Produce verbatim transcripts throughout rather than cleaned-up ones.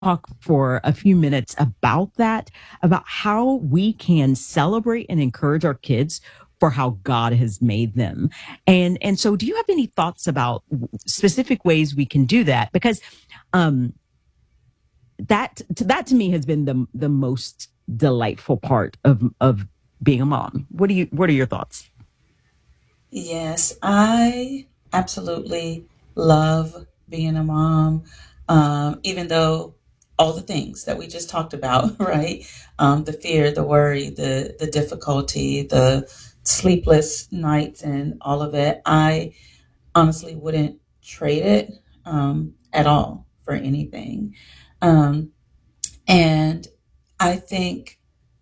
talk for a few minutes about that, about how we can celebrate and encourage our kids for how God has made them. And and so do you have any thoughts about specific ways we can do that? Because um that that to me has been the the most delightful part of of being a mom. What do you what are your thoughts? Yes, I absolutely love being a mom, um, even though all the things that we just talked about, right? Um, the fear, the worry, the the difficulty, the sleepless nights, and all of it. I honestly wouldn't trade it um, at all for anything. Um, and I think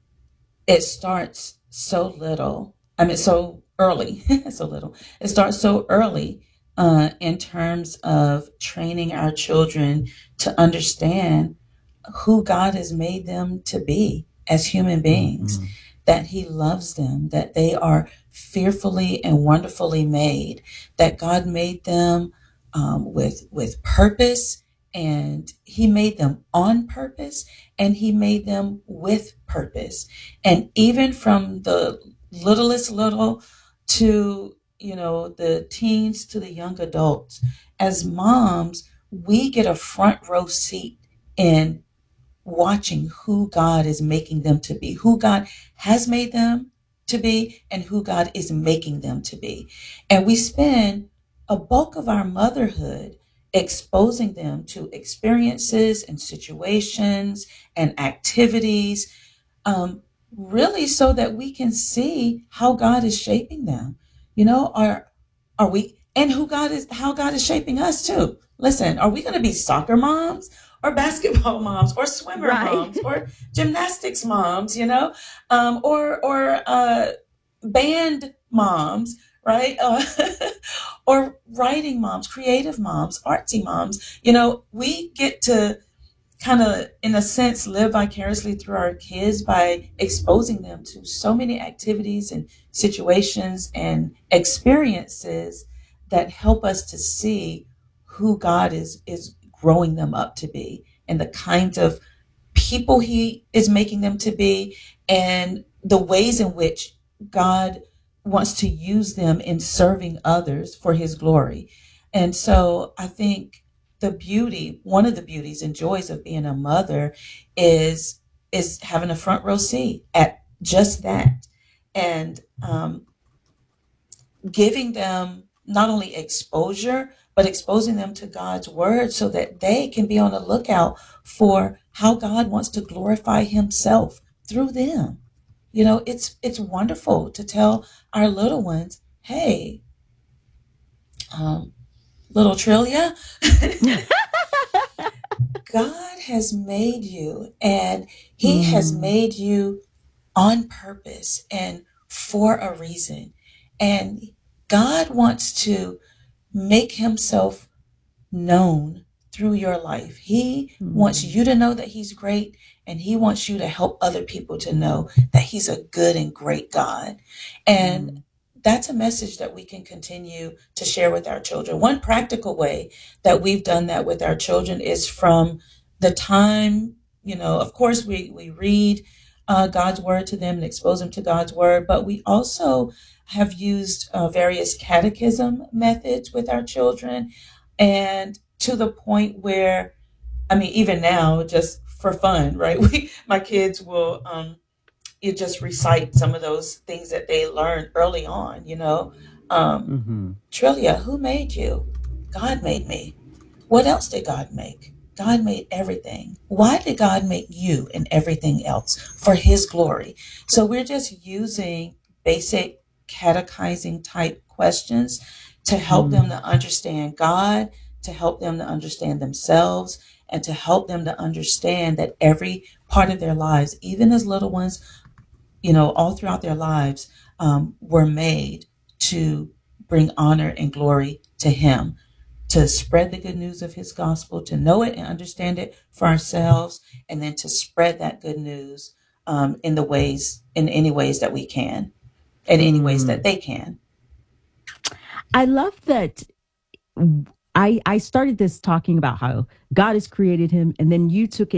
it starts so little. I mean, so early, so little. It starts so early uh, in terms of training our children to understand who God has made them to be as human beings, Mhm. that He loves them, that they are fearfully and wonderfully made, that God made them um, with with purpose, and He made them on purpose, and He made them with purpose, and even from the littlest little to you know the teens to the young adults, as moms, we get a front row seat in watching who God is making them to be, who God has made them to be, and who God is making them to be. And we spend a bulk of our motherhood exposing them to experiences and situations and activities, um, really so that we can see how God is shaping them. You know, are are we and who God is how God is shaping us too. Listen, are we going to be soccer moms or basketball moms or swimmer Right. moms or gymnastics moms, you know, um, or or uh, band moms, right? Uh, or writing moms, creative moms, artsy moms. You know, we get to kind of, in a sense, live vicariously through our kids by exposing them to so many activities and situations and experiences that help us to see who God is is growing them up to be, and the kinds of people He is making them to be, and the ways in which God wants to use them in serving others for His glory. And so I think the beauty, one of the beauties and joys of being a mother is is having a front row seat at just that, and um, giving them not only exposure, but exposing them to God's word so that they can be on the lookout for how God wants to glorify Himself through them. You know, it's it's wonderful to tell our little ones, hey, um, little Trillia, God has made you, and He has Mm. made you on purpose and for a reason. And God wants to make Himself known through your life. He wants Mm. you to know that He's great, and He wants you to help other people to know that He's a good and great God. And Mm. that's a message that we can continue to share with our children. One practical way that we've done that with our children is from the time, you know, of course, we, we read uh, God's word to them and expose them to God's word, but we also have used uh, various catechism methods with our children, and to the point where, I mean, even now, just for fun, right? We, my kids will, um, you just recite some of those things that they learned early on. You know, um, Mhm. Trillia, who made you? God made me. What else did God make? God made everything. Why did God make you and everything else? For His glory. So we're just using basic catechizing type questions to help them Mm. to understand God, to help them to understand themselves, and to help them to understand that every part of their lives, even as little ones, you know, all throughout their lives, um, were made to bring honor and glory to Him, to spread the good news of His gospel, to know it and understand it for ourselves, and then to spread that good news um, in the ways, in any ways that we can, in any ways that Mm. they can. I love that I, I started this talking about how God has created him, and then you took